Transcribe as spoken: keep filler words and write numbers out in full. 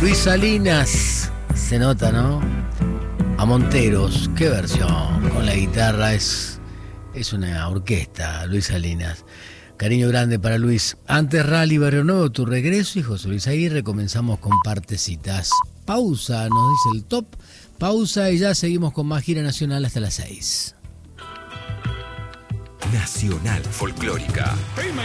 Luis Salinas, se nota, ¿no? A Monteros, qué versión, con la guitarra, es, es una orquesta, Luis Salinas. Cariño grande para Luis. Antes Rally Barrio Nuevo, tu regreso y José Luis Aguirre, comenzamos con partecitas. Pausa, nos dice el top, pausa y ya seguimos con más gira nacional hasta las seis. Nacional Folclórica.